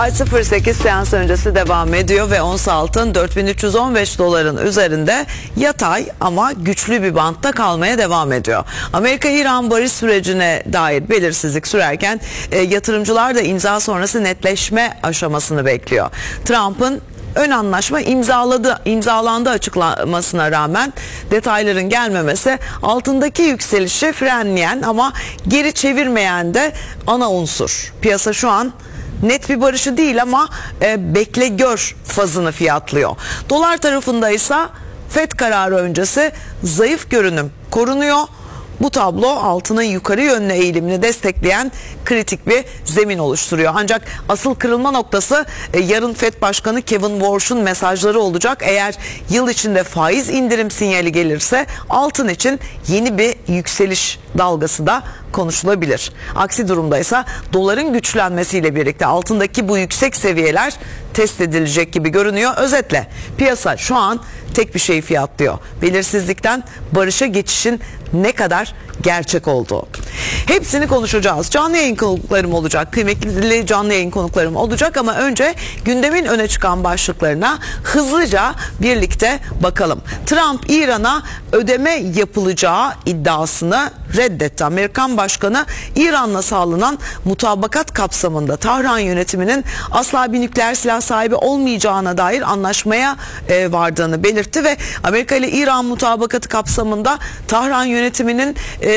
Saat 08 seans öncesi devam ediyor ve ons altın 4315 doların üzerinde yatay ama güçlü bir bantta kalmaya devam ediyor. Amerika-İran barış sürecine dair belirsizlik sürerken yatırımcılar da imza sonrası netleşme aşamasını bekliyor. Trump'ın ön anlaşma imzalandı açıklamasına rağmen detayların gelmemesi altındaki yükselişi frenleyen ama geri çevirmeyen de ana unsur. Piyasa şu an net bir barışı değil ama bekle gör fazını fiyatlıyor. Dolar tarafında ise FED kararı öncesi zayıf görünüm korunuyor. Bu tablo altının yukarı yönlü eğilimini destekleyen kritik bir zemin oluşturuyor. Ancak asıl kırılma noktası yarın FED Başkanı Kevin Warsh'un mesajları olacak. Eğer yıl içinde faiz indirim sinyali gelirse altın için yeni bir yükseliş dalgası da konuşulabilir. Aksi durumda ise doların güçlenmesiyle birlikte altındaki bu yüksek seviyeler test edilecek gibi görünüyor. Özetle piyasa şu an tek bir şeyi fiyatlıyor: belirsizlikten barışa geçişin ne kadar gerçek olduğu. Hepsini konuşacağız. Canlı yayın konuklarım olacak. Kıymetli canlı yayın konuklarım olacak ama önce gündemin öne çıkan başlıklarına hızlıca birlikte bakalım. Trump İran'a ödeme yapılacağı iddiasını reddetti. Amerikan Başkanı İran'la sağlanan mutabakat kapsamında Tahran yönetiminin asla bir nükleer silah sahibi olmayacağına dair anlaşmaya vardığını belirtti ve Amerika ile İran mutabakatı kapsamında Tahran yönetiminin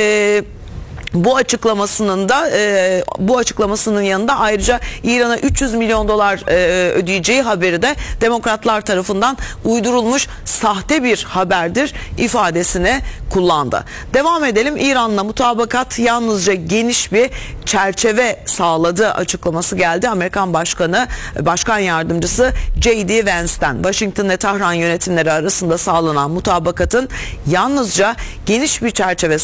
bu açıklamasının yanında ayrıca İran'a 300 milyon dolar ödeyeceği haberi de demokratlar tarafından uydurulmuş sahte bir haberdir ifadesini kullandı. Devam edelim. İran'la mutabakat yalnızca geniş bir çerçeve sağladı açıklaması geldi. Amerikan Başkan Yardımcısı J.D. Vance'ten Washington ve Tahran yönetimleri arasında sağlanan mutabakatın yalnızca geniş bir çerçeve